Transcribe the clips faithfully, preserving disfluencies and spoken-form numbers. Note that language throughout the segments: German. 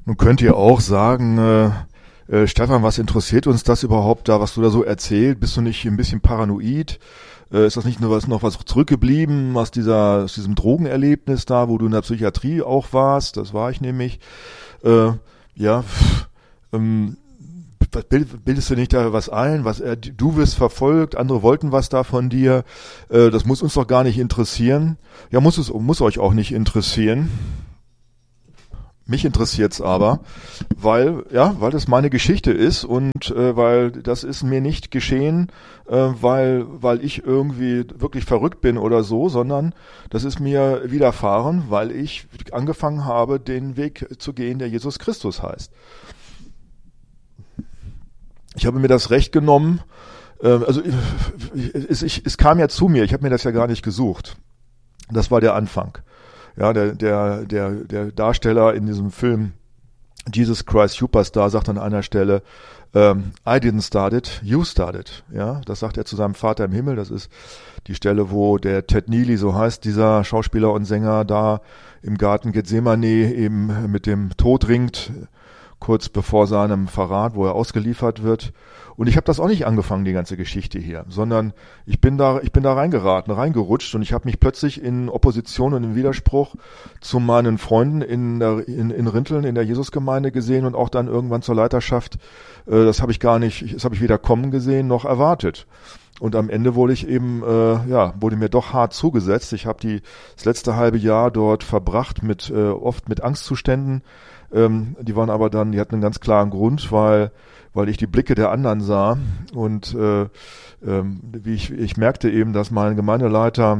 Nun könnt ihr auch sagen, äh, äh, Stefan, was interessiert uns das überhaupt da, was du da so erzählt? Bist du nicht ein bisschen paranoid? Äh, ist das nicht nur was, noch was zurückgeblieben aus dieser, aus diesem Drogenerlebnis da, wo du in der Psychiatrie auch warst? Das war ich nämlich. Äh, ja, pff, ähm, was bild, bildest du nicht da was ein? Was äh, du wirst verfolgt, andere wollten was da von dir. Äh, das muss uns doch gar nicht interessieren. Ja, muss es, muss euch auch nicht interessieren. Mich interessiert's aber, weil ja, weil das meine Geschichte ist und äh, weil das ist mir nicht geschehen, äh, weil weil ich irgendwie wirklich verrückt bin oder so, sondern das ist mir widerfahren, weil ich angefangen habe, den Weg zu gehen, der Jesus Christus heißt. Ich habe mir das Recht genommen, äh, also es, ich, es kam ja zu mir, ich habe mir das ja gar nicht gesucht. Das war der Anfang. Ja, der, der, der, der Darsteller in diesem Film Jesus Christ Superstar sagt an einer Stelle, ähm, I didn't start it, you started. Ja, das sagt er zu seinem Vater im Himmel. Das ist die Stelle, wo der Ted Neely, so heißt dieser Schauspieler und Sänger, da im Garten Gethsemane eben mit dem Tod ringt, kurz bevor seinem Verrat, wo er ausgeliefert wird. Und ich habe das auch nicht angefangen, die ganze Geschichte hier, sondern ich bin da, ich bin da reingeraten, reingerutscht und ich habe mich plötzlich in Opposition und in Widerspruch zu meinen Freunden in, der, in, in Rinteln, in der Jesusgemeinde gesehen und auch dann irgendwann zur Leiterschaft. Äh, das habe ich gar nicht, das habe ich weder kommen gesehen noch erwartet. Und am Ende wurde ich eben, äh, ja, wurde mir doch hart zugesetzt. Ich habe die das letzte halbe Jahr dort verbracht mit äh, oft mit Angstzuständen. Ähm, die waren aber dann, die hatten einen ganz klaren Grund, weil weil ich die Blicke der anderen sah und äh, ähm, wie ich ich merkte eben, dass mein Gemeindeleiter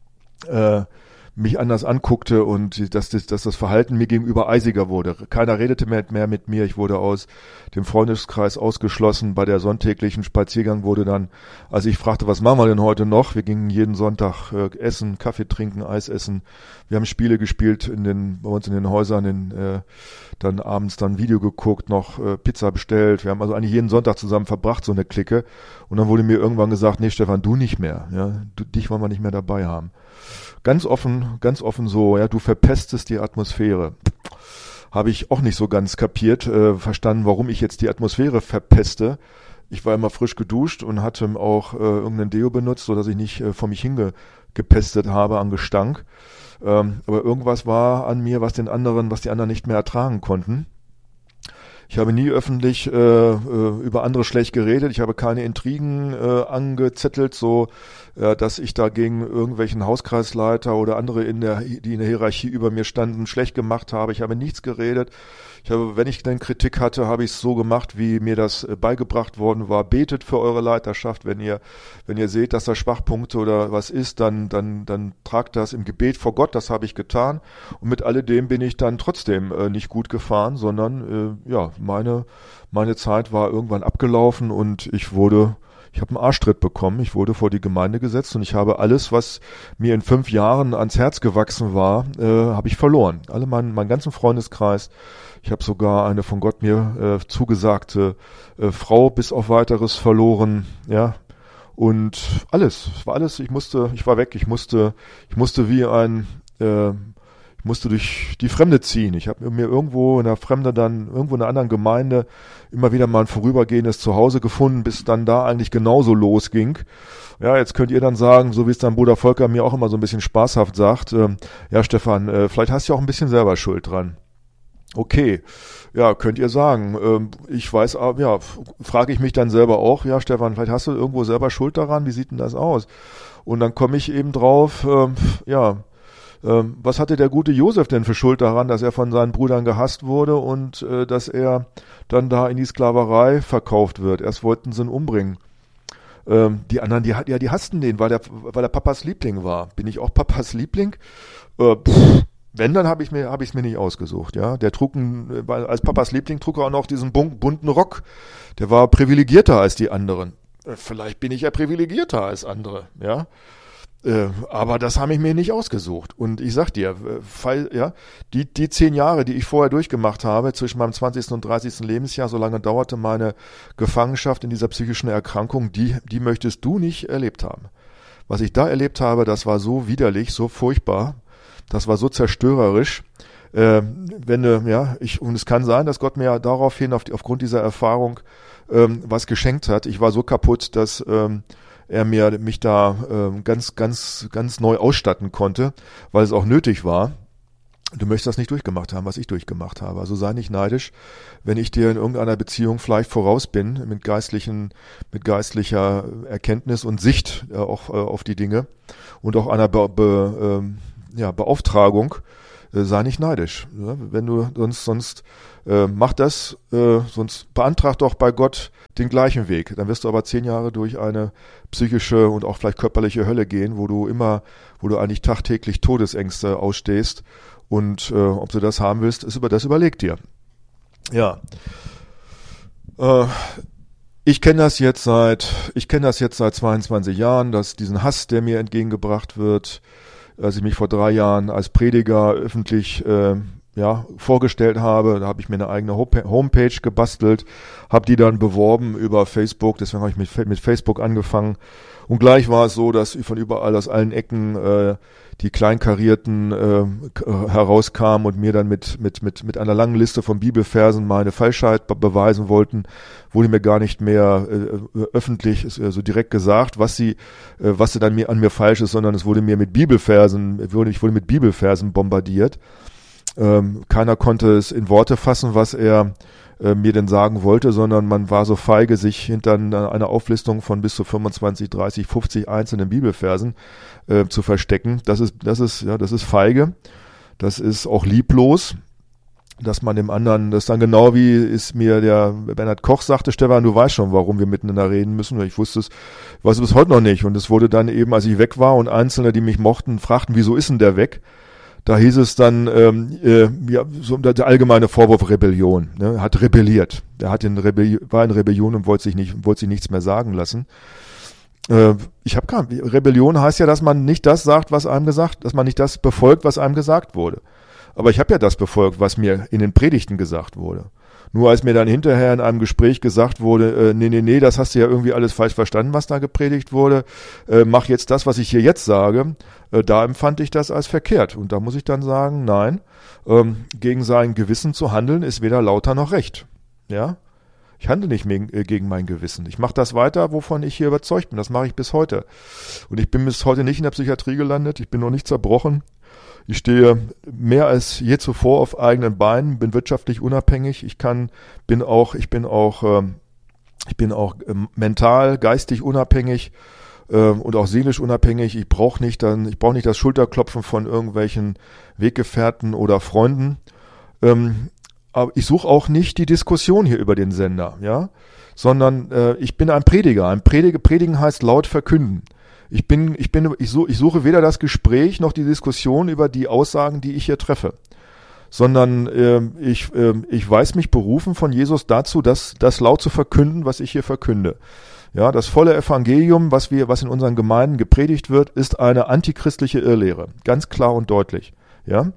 äh, mich anders anguckte und dass das, dass das Verhalten mir gegenüber eisiger wurde. Keiner redete mehr, mehr mit mir. Ich wurde aus dem Freundeskreis ausgeschlossen. Bei der sonntäglichen Spaziergang wurde dann, als ich fragte, was machen wir denn heute noch? Wir gingen jeden Sonntag äh, essen, Kaffee trinken, Eis essen. Wir haben Spiele gespielt in den, bei uns in den Häusern, in, äh, dann abends dann Video geguckt, noch äh, Pizza bestellt. Wir haben also eigentlich jeden Sonntag zusammen verbracht, so eine Clique. Und dann wurde mir irgendwann gesagt, nee Stefan, du nicht mehr. Ja, du, dich wollen wir nicht mehr dabei haben. Ganz offen, ganz offen so, ja, du verpestest die Atmosphäre. Habe ich auch nicht so ganz kapiert, äh, verstanden, warum ich jetzt die Atmosphäre verpeste. Ich war immer frisch geduscht und hatte auch äh, irgendein Deo benutzt, so dass ich nicht äh, vor mich hingepestet habe an Gestank. Ähm, aber irgendwas war an mir, was den anderen, was die anderen nicht mehr ertragen konnten. Ich habe nie öffentlich äh, über andere schlecht geredet. Ich habe keine Intrigen äh, angezettelt, so äh, dass ich da gegen irgendwelchen Hauskreisleiter oder andere, in der, die in der Hierarchie über mir standen, schlecht gemacht habe. Ich habe nichts geredet. Ich habe, wenn ich dann Kritik hatte, habe ich es so gemacht, wie mir das äh, beigebracht worden war. Betet für eure Leiterschaft, wenn ihr, wenn ihr seht, dass da Schwachpunkte oder was ist, dann, dann, dann tragt das im Gebet vor Gott. Das habe ich getan. Und mit alledem bin ich dann trotzdem äh, nicht gut gefahren, sondern äh, ja, meine, meine Zeit war irgendwann abgelaufen und ich wurde, ich habe einen Arschtritt bekommen. Ich wurde vor die Gemeinde gesetzt und ich habe alles, was mir in fünf Jahren ans Herz gewachsen war, äh, habe ich verloren. Alle mein, meinen ganzen Freundeskreis. Ich habe sogar eine von Gott mir äh, zugesagte äh, Frau bis auf Weiteres verloren, ja. Und alles, es war alles. Ich musste, ich war weg. Ich musste, ich musste wie ein äh, Ich musste durch die Fremde ziehen. Ich habe mir irgendwo in der Fremde dann, irgendwo in einer anderen Gemeinde immer wieder mal ein vorübergehendes Zuhause gefunden, bis dann da eigentlich genauso losging. Ja, jetzt könnt ihr dann sagen, so wie es dein Bruder Volker mir auch immer so ein bisschen spaßhaft sagt, äh, ja Stefan, äh, vielleicht hast du auch ein bisschen selber Schuld dran. Okay, ja, könnt ihr sagen. Ähm, ich weiß, ja, frage ich mich dann selber auch, ja Stefan, vielleicht hast du irgendwo selber Schuld daran, wie sieht denn das aus? Und dann komme ich eben drauf, ähm, ja, Ähm, was hatte der gute Josef denn für Schuld daran, dass er von seinen Brüdern gehasst wurde und äh, dass er dann da in die Sklaverei verkauft wird? Erst wollten sie ihn umbringen. Ähm, die anderen, die, ja, die hassten den, weil er weil er Papas Liebling war. Bin ich auch Papas Liebling? Äh, pff, wenn, dann habe ich mir habe ich es mir nicht ausgesucht. Ja, der trug einen, als Papas Liebling trug er auch noch diesen bunten Rock. Der war privilegierter als die anderen. Äh, vielleicht bin ich ja privilegierter als andere. Ja. Äh, aber das habe ich mir nicht ausgesucht. Und ich sag dir, fall, ja, die, die zehn Jahre, die ich vorher durchgemacht habe, zwischen meinem zwanzigsten und dreißigsten Lebensjahr, so lange dauerte meine Gefangenschaft in dieser psychischen Erkrankung, die, die möchtest du nicht erlebt haben. Was ich da erlebt habe, das war so widerlich, so furchtbar, das war so zerstörerisch. äh, wenn du, ja, ich, und es kann sein, dass Gott mir daraufhin, auf die, aufgrund dieser Erfahrung, ähm, was geschenkt hat. Ich war so kaputt, dass ähm, er mir mich da ähm, ganz, ganz, ganz neu ausstatten konnte, weil es auch nötig war. Du möchtest das nicht durchgemacht haben, was ich durchgemacht habe. Also sei nicht neidisch, wenn ich dir in irgendeiner Beziehung vielleicht voraus bin, mit geistlichen, mit geistlicher Erkenntnis und Sicht äh, auch äh, auf die Dinge und auch einer Be Be äh, ja, Beauftragung. Äh, sei nicht neidisch. Ja? Wenn du sonst, sonst äh, mach das, äh, sonst beantrag doch bei Gott den gleichen Weg. Dann wirst du aber zehn Jahre durch eine psychische und auch vielleicht körperliche Hölle gehen, wo du immer, wo du eigentlich tagtäglich Todesängste ausstehst. Und äh, ob du das haben willst, ist über das überleg dir. Ja. Äh, ich kenne das jetzt seit, ich kenne das jetzt seit zweiundzwanzig Jahren, dass diesen Hass, der mir entgegengebracht wird, als ich mich vor drei Jahren als Prediger öffentlich äh, ja, vorgestellt habe, da habe ich mir eine eigene Homepage gebastelt, habe die dann beworben über Facebook, deswegen habe ich mit, mit Facebook angefangen. Und gleich war es so, dass von überall aus allen Ecken äh, die Kleinkarierten äh, herauskamen und mir dann mit mit mit mit einer langen Liste von Bibelversen meine Falschheit be beweisen wollten. Wurde mir gar nicht mehr äh, öffentlich äh, so direkt gesagt, was sie äh, was sie dann mir an mir falsch ist, sondern es wurde mir mit Bibelversen, wurde, ich wurde mit Bibelversen bombardiert. Ähm, keiner konnte es in Worte fassen, was er äh, mir denn sagen wollte, sondern man war so feige, sich hinter einer Auflistung von bis zu fünfundzwanzig, dreißig, fünfzig einzelnen Bibelversen äh, zu verstecken. Das ist, das ist, ja, das ist feige. Das ist auch lieblos, dass man dem anderen, das dann genau wie ist mir der Bernhard Koch sagte, Stefan, du weißt schon, warum wir miteinander reden müssen. Ich wusste es, weiß es bis heute noch nicht. Und es wurde dann eben, als ich weg war und Einzelne, die mich mochten, fragten, wieso ist denn der weg? Da hieß es dann, ähm, äh, ja, so der allgemeine Vorwurf Rebellion, ne, hat rebelliert. Der hat in Rebellion, war in Rebellion und wollte sich nicht, wollte sich nichts mehr sagen lassen. Äh, ich habe gar Rebellion heißt ja, dass man nicht das sagt, was einem gesagt, dass man nicht das befolgt, was einem gesagt wurde. Aber ich habe ja das befolgt, was mir in den Predigten gesagt wurde. Nur als mir dann hinterher in einem Gespräch gesagt wurde, äh, nee, nee, nee, das hast du ja irgendwie alles falsch verstanden, was da gepredigt wurde, äh, mach jetzt das, was ich hier jetzt sage, äh, da empfand ich das als verkehrt. Und da muss ich dann sagen, nein, ähm, gegen sein Gewissen zu handeln ist weder lauter noch recht. Ja, ich handle nicht mehr, äh, gegen mein Gewissen. Ich mache das weiter, wovon ich hier überzeugt bin. Das mache ich bis heute. Und ich bin bis heute nicht in der Psychiatrie gelandet, ich bin noch nicht zerbrochen. Ich stehe mehr als je zuvor auf eigenen Beinen, bin wirtschaftlich unabhängig. Ich kann, bin auch, ich bin auch, ähm, ich bin auch ähm, mental, geistig unabhängig ähm, und auch seelisch unabhängig. Ich brauche nicht dann, ich brauche nicht das Schulterklopfen von irgendwelchen Weggefährten oder Freunden. Ähm, aber ich suche auch nicht die Diskussion hier über den Sender, ja, sondern äh, ich bin ein Prediger. Ein Prediger, Predigen heißt laut verkünden. Ich bin, ich bin, ich suche, ich suche weder das Gespräch noch die Diskussion über die Aussagen, die ich hier treffe, sondern äh, ich, äh, ich weiß mich berufen von Jesus dazu, das, das laut zu verkünden, was ich hier verkünde. Ja, das volle Evangelium, was wir, was in unseren Gemeinden gepredigt wird, ist eine antichristliche Irrlehre, ganz klar und deutlich. Ja.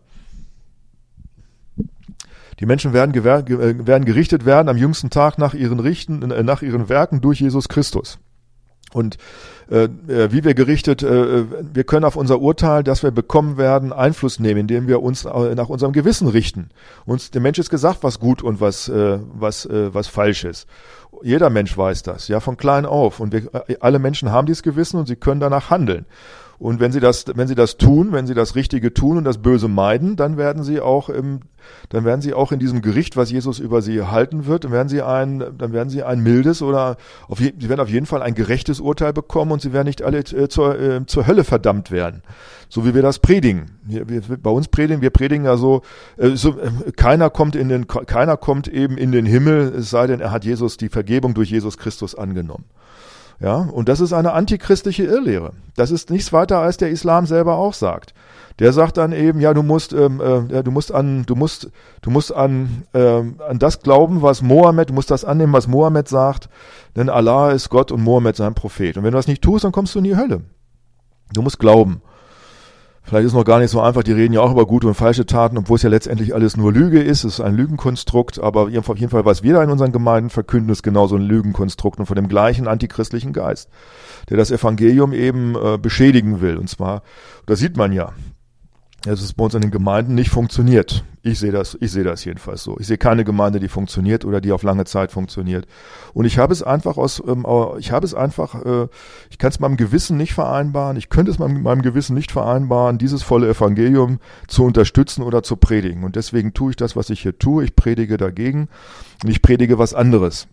Die Menschen werden, gewer, werden gerichtet werden am jüngsten Tag nach ihren Richten, äh, nach ihren Werken durch Jesus Christus. Und äh, wie wir gerichtet, äh, wir können auf unser Urteil, das wir bekommen werden, Einfluss nehmen, indem wir uns äh, nach unserem Gewissen richten. Uns dem Mensch ist gesagt, was gut und was äh, was äh, was falsch ist. Jeder Mensch weiß das, ja, von klein auf. Und wir, alle Menschen haben dieses Gewissen und sie können danach handeln. Und wenn sie das, wenn sie das tun, wenn sie das Richtige tun und das Böse meiden, dann werden sie auch im, dann werden sie auch in diesem Gericht, was Jesus über sie halten wird, dann werden sie ein, dann werden sie ein mildes oder auf je, sie werden auf jeden Fall ein gerechtes Urteil bekommen und sie werden nicht alle äh, zur, äh, zur Hölle verdammt werden. So wie wir das predigen. Wir, wir, bei uns predigen, wir predigen ja so, äh, so äh, keiner kommt in den, keiner kommt eben in den Himmel, es sei denn, er hat Jesus die Vergebung durch Jesus Christus angenommen. Ja, und das ist eine antichristliche Irrlehre. Das ist nichts weiter, als der Islam selber auch sagt. Der sagt dann eben, ja, du musst, ähm, äh, du musst an, du musst, du musst an, ähm, an das glauben, was Mohammed, du musst das annehmen, was Mohammed sagt, denn Allah ist Gott und Mohammed sein Prophet. Und wenn du das nicht tust, dann kommst du in die Hölle. Du musst glauben. Vielleicht ist es noch gar nicht so einfach, die reden ja auch über gute und falsche Taten, obwohl es ja letztendlich alles nur Lüge ist, es ist ein Lügenkonstrukt, aber auf jeden Fall, was wir da in unseren Gemeinden verkünden, ist genauso ein Lügenkonstrukt und von dem gleichen antichristlichen Geist, der das Evangelium eben äh, beschädigen will. Und zwar, das sieht man ja, dass es bei uns in den Gemeinden nicht funktioniert. Ich sehe das, ich sehe das jedenfalls so. Ich sehe keine Gemeinde, die funktioniert oder die auf lange Zeit funktioniert. Und ich habe es einfach aus, ähm, ich habe es einfach, äh, ich kann es mit meinem Gewissen nicht vereinbaren. Ich könnte es mit meinem Gewissen nicht vereinbaren, dieses volle Evangelium zu unterstützen oder zu predigen. Und deswegen tue ich das, was ich hier tue. Ich predige dagegen und ich predige was anderes.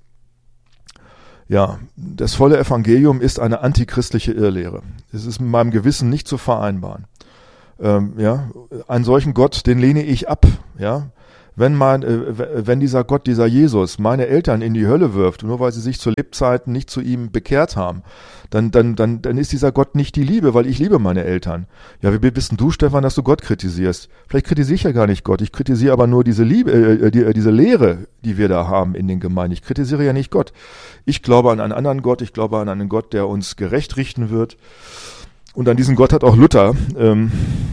Ja, das volle Evangelium ist eine antichristliche Irrlehre. Es ist mit meinem Gewissen nicht zu vereinbaren. Ähm, ja, einen solchen Gott, den lehne ich ab. Ja, wenn mein, äh, wenn dieser Gott, dieser Jesus, meine Eltern in die Hölle wirft, nur weil sie sich zu Lebzeiten nicht zu ihm bekehrt haben, dann, dann, dann, dann ist dieser Gott nicht die Liebe, weil ich liebe meine Eltern. Ja, wie bist denn du, Stefan, dass du Gott kritisierst? Vielleicht kritisiere ich ja gar nicht Gott. Ich kritisiere aber nur diese Liebe, äh, die, äh, diese Lehre, die wir da haben in den Gemeinden. Ich kritisiere ja nicht Gott. Ich glaube an einen anderen Gott. Ich glaube an einen Gott, der uns gerecht richten wird. Und an diesen Gott hat auch Luther, ähm,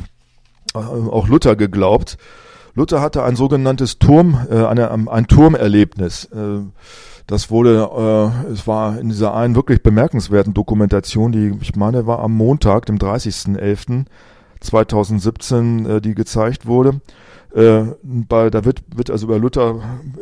auch Luther geglaubt. Luther hatte ein sogenanntes Turm, äh, eine, ein Turmerlebnis. Äh, das wurde, äh, es war in dieser einen wirklich bemerkenswerten Dokumentation, die, ich meine, war am Montag, dem dreißigsten elften zweitausendsiebzehn, äh, die gezeigt wurde. Äh, bei, da wird, wird also über Luther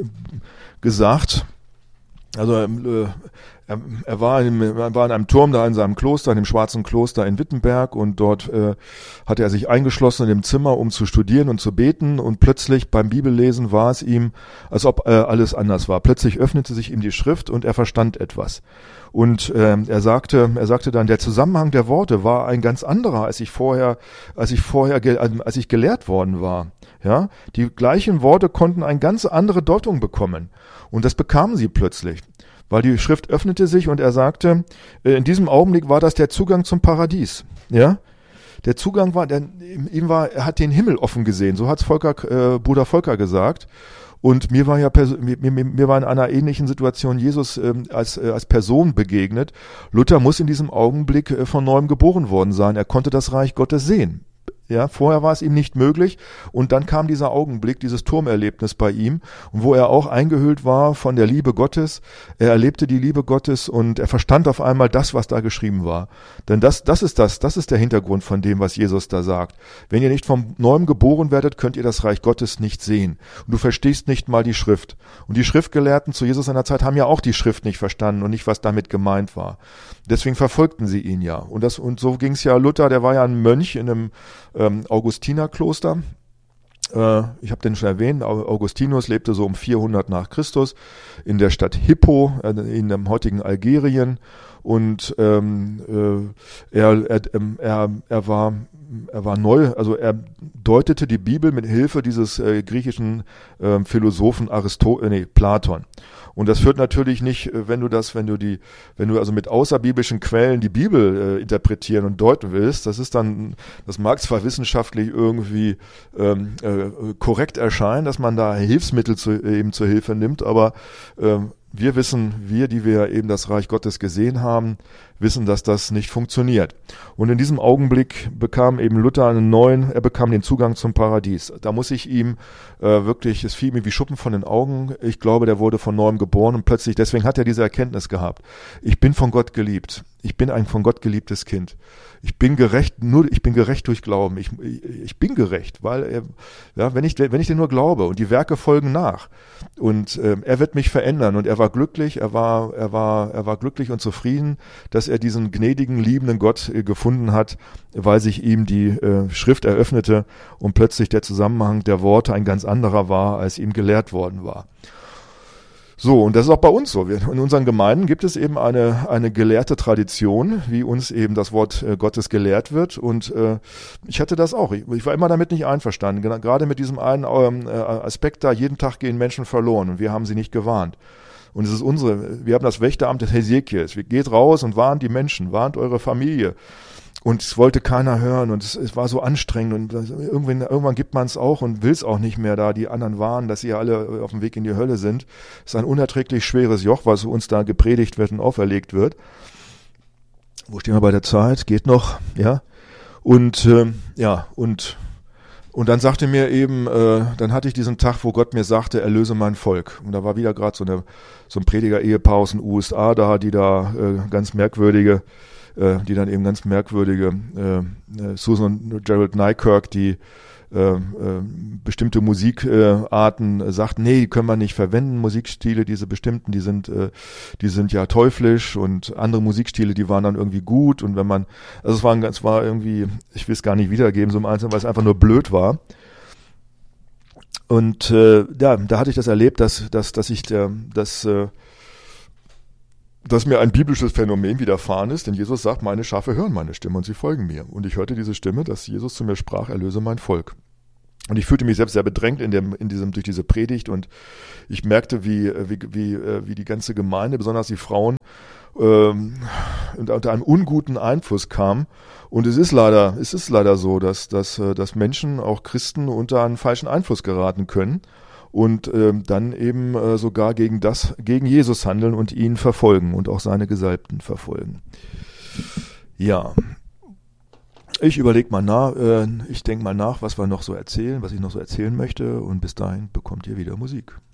gesagt, also äh, er, er, war in, er war in einem Turm da in seinem Kloster, in dem Schwarzen Kloster in Wittenberg, und dort äh, hatte er sich eingeschlossen in dem Zimmer, um zu studieren und zu beten, und plötzlich beim Bibellesen war es ihm, als ob äh, alles anders war. Plötzlich öffnete sich ihm die Schrift und er verstand etwas. Und äh, er sagte, er sagte dann, der Zusammenhang der Worte war ein ganz anderer, als ich vorher, als ich vorher, als ich gelehrt worden war. Ja, die gleichen Worte konnten eine ganz andere Deutung bekommen. Und das bekamen sie plötzlich, weil die Schrift öffnete sich und er sagte, äh, in diesem Augenblick war das der Zugang zum Paradies. Ja, der Zugang war, der, ihm war, er hat den Himmel offen gesehen. So hat's Volker, äh, Bruder Volker gesagt. Und mir war ja mir, mir, mir war in einer ähnlichen Situation Jesus ähm, als äh, als Person begegnet. Luther muss in diesem Augenblick äh, von neuem geboren worden sein. Er konnte das Reich Gottes sehen. Ja, vorher war es ihm nicht möglich, und dann kam dieser Augenblick, dieses Turmerlebnis bei ihm, wo er auch eingehüllt war von der Liebe Gottes. Er erlebte die Liebe Gottes und er verstand auf einmal das, was da geschrieben war. Denn das, das ist das, das ist der Hintergrund von dem, was Jesus da sagt. Wenn ihr nicht von neuem geboren werdet, könnt ihr das Reich Gottes nicht sehen. Und du verstehst nicht mal die Schrift. Und die Schriftgelehrten zu Jesus seiner Zeit haben ja auch die Schrift nicht verstanden und nicht, was damit gemeint war. Deswegen verfolgten sie ihn ja. Und das, und so ging es ja Luther, der war ja ein Mönch in einem ähm, Augustinerkloster. Äh, ich habe den schon erwähnt, Augustinus lebte so um vierhundert nach Christus in der Stadt Hippo, äh, in dem heutigen Algerien. Und ähm, äh, er, er, er, er war er war neu, also er deutete die Bibel mit Hilfe dieses äh, griechischen äh, Philosophen Aristo, äh, nee, Platon. Und das führt natürlich nicht, wenn du das, wenn du die, wenn du also mit außerbiblischen Quellen die Bibel äh, interpretieren und deuten willst, das ist dann, das mag zwar wissenschaftlich irgendwie ähm, äh, korrekt erscheinen, dass man da Hilfsmittel zu, eben zur Hilfe nimmt, aber ähm, wir wissen, wir, die wir eben das Reich Gottes gesehen haben, wissen, dass das nicht funktioniert. Und in diesem Augenblick bekam eben Luther einen neuen, er bekam den Zugang zum Paradies. Da muss ich ihm äh, wirklich, es fiel mir wie Schuppen von den Augen. Ich glaube, der wurde von neuem geboren und plötzlich, deswegen hat er diese Erkenntnis gehabt. Ich bin von Gott geliebt. Ich bin ein von Gott geliebtes Kind. Ich bin gerecht, nur ich bin gerecht durch Glauben. Ich, ich, ich bin gerecht, weil er, ja, wenn ich wenn ich dir nur glaube und die Werke folgen nach und äh, er wird mich verändern, und er war glücklich, er war er war er war glücklich und zufrieden, dass er diesen gnädigen, liebenden Gott äh, gefunden hat, weil sich ihm die äh, Schrift eröffnete und plötzlich der Zusammenhang der Worte ein ganz anderer war, als ihm gelehrt worden war. So, und das ist auch bei uns so. Wir, in unseren Gemeinden gibt es eben eine eine gelehrte Tradition, wie uns eben das Wort äh, Gottes gelehrt wird. Und äh, ich hatte das auch. Ich, ich war immer damit nicht einverstanden. Gerade mit diesem einen ähm, äh, Aspekt da, jeden Tag gehen Menschen verloren und wir haben sie nicht gewarnt. Und es ist unsere, wir haben das Wächteramt des Hesekiels. Geht raus und warnt die Menschen, warnt eure Familie. Und es wollte keiner hören und es, es war so anstrengend, und irgendwann, irgendwann gibt man es auch und will es auch nicht mehr, da die anderen warnen, dass sie alle auf dem Weg in die Hölle sind. Es ist ein unerträglich schweres Joch, was uns da gepredigt wird und auferlegt wird. Wo stehen wir bei der Zeit? Geht noch, ja. Und äh, ja, und und dann sagte mir eben, äh, dann hatte ich diesen Tag, wo Gott mir sagte, erlöse mein Volk. Und da war wieder gerade so eine so ein Prediger-Ehepaar aus den U S A da, die da äh, ganz merkwürdige äh, die dann eben ganz merkwürdige äh, Susan Gerald Nykirk, die Äh, äh, bestimmte Musikarten äh, sagt, nee, die können wir nicht verwenden, Musikstile, diese bestimmten, die sind, äh, die sind ja teuflisch, und andere Musikstile, die waren dann irgendwie gut, und wenn man, also es war, ein, es war irgendwie, ich will es gar nicht wiedergeben, so im Einzelnen, weil es einfach nur blöd war. Und äh, ja, da hatte ich das erlebt, dass, dass, dass ich, äh, dass, äh, dass mir ein biblisches Phänomen widerfahren ist, denn Jesus sagt, meine Schafe hören meine Stimme und sie folgen mir. Und ich hörte diese Stimme, dass Jesus zu mir sprach, erlöse mein Volk. Und ich fühlte mich selbst sehr bedrängt in dem, in diesem, durch diese Predigt, und ich merkte, wie, wie, wie, wie die ganze Gemeinde, besonders die Frauen, ähm, unter einem unguten Einfluss kam. Und es ist leider, es ist leider so, dass, dass, dass Menschen, auch Christen, unter einen falschen Einfluss geraten können und ähm, dann eben äh, sogar gegen das, gegen Jesus handeln und ihn verfolgen und auch seine Gesalbten verfolgen. Ja. Ich überlege mal nach, äh, ich denke mal nach, was wir noch so erzählen, was ich noch so erzählen möchte, und bis dahin bekommt ihr wieder Musik.